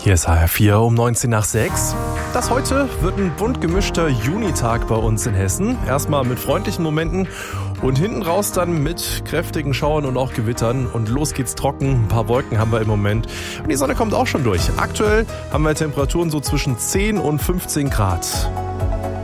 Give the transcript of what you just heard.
Hier ist HR4 um 19 nach 6. Das heute wird ein bunt gemischter Junitag bei uns in Hessen. Erstmal mit freundlichen Momenten und hinten raus dann mit kräftigen Schauern und auch Gewittern. Und los geht's trocken. Ein paar Wolken haben wir im Moment. Und die Sonne kommt auch schon durch. Aktuell haben wir Temperaturen so zwischen 10 und 15 Grad.